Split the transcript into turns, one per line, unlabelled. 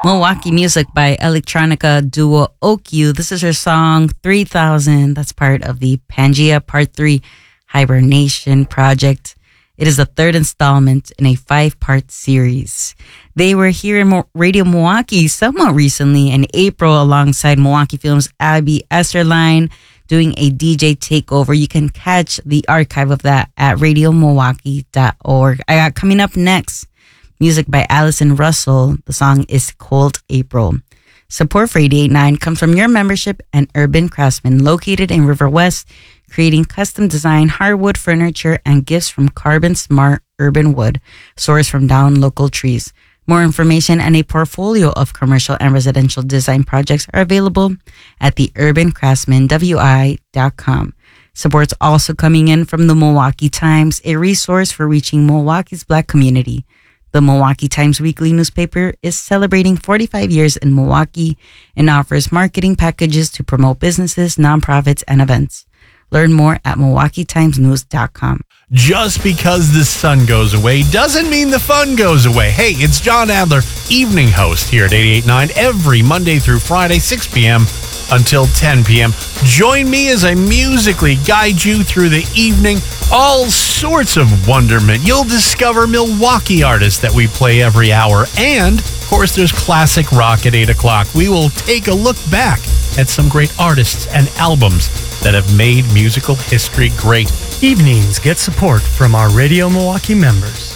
Milwaukee music by electronica duo OQ. This is her song 3000. That's part of the Pangea Part 3 Hibernation project. It is the third installment in a 5-part series. They were here in Radio Milwaukee somewhat recently in April alongside Milwaukee Films' Abby Esterline doing a DJ takeover. You can catch the archive of that at radiomilwaukee.org. I got coming up next music by Allison Russell. The song is Cold April. Support for 88.9 comes from your membership and Urban Craftsman, located in River West, creating custom design hardwood furniture and gifts from Carbon Smart Urban Wood, sourced from down local trees. More information and a portfolio of commercial and residential design projects are available at theurbancraftsmanwi.com. Support's also coming in from the Milwaukee Times, a resource for reaching Milwaukee's Black community. The Milwaukee Times weekly newspaper is celebrating 45 years in Milwaukee and offers marketing packages to promote businesses, nonprofits, and events. Learn more at MilwaukeeTimesNews.com.
Just because the sun goes away doesn't mean the fun goes away. Hey, it's John Adler, evening host here at 88.9 every Monday through Friday, 6 p.m. until 10 p.m. Join me as I musically guide you through the evening. All sorts of wonderment. You'll discover Milwaukee artists that we play every hour. And, of course, there's classic rock at 8 o'clock. We will take a look back at some great artists and albums that have made musical history great.
Evenings get support from our Radio Milwaukee members.